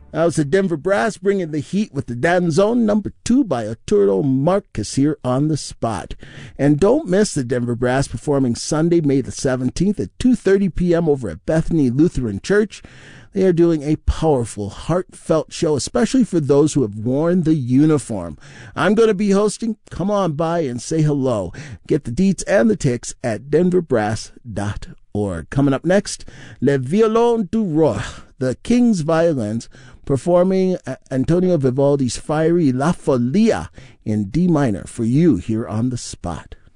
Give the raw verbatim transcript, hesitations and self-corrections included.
That was the Denver Brass bringing the heat with the Danzone number two by Arturo Marquez here on the spot. And don't miss the Denver Brass performing Sunday, May the seventeenth at two thirty p.m. over at Bethany Lutheran Church. They are doing a powerful, heartfelt show, especially for those who have worn the uniform. I'm going to be hosting. Come on by and say hello. Get the deets and the ticks at denver brass dot org. Coming up next, Le Violon du Roi, the King's Violins, performing Antonio Vivaldi's fiery La Folia in D minor for you here on the spot.